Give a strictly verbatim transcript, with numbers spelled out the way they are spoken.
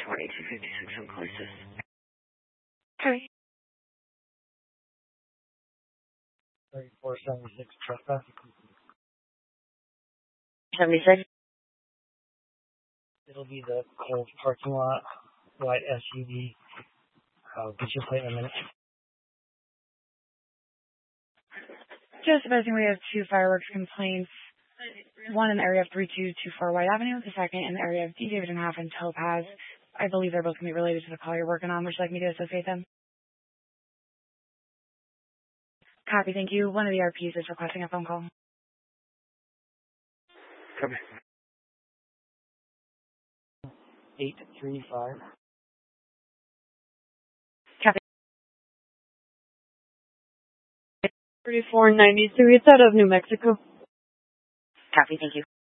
twenty-two fifty Central Crisis. Okay. thirty-four seventy-six Trespass. seventy-six? It'll be the Kohl's parking lot, white S U V. I'll get you a plate in a minute. Just supposing we have two fireworks complaints. One in the area of three two two four White Avenue, the second in the area of D. David and Half and Topaz. I believe they're both going to be related to the call you're working on. Would you like me to associate them? Copy, thank you. One of the R Ps is requesting a phone call. Copy. eight three five. Copy. thirty-four ninety-three, it's out of New Mexico. Copy, thank you.